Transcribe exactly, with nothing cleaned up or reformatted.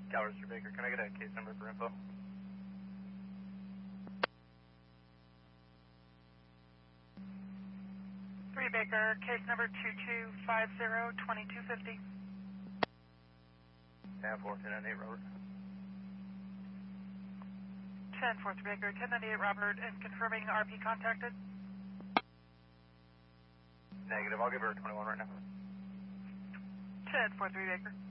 Calvert Street Baker, can I get a case number for info? three Baker, case number two two five zero, two two five zero. ten four, ten ninety-eight, Robert. ten four, three Baker, ten ninety-eight, Robert, and confirming R P contacted. Negative, I'll give her a twenty-one right now. ten four, three Baker.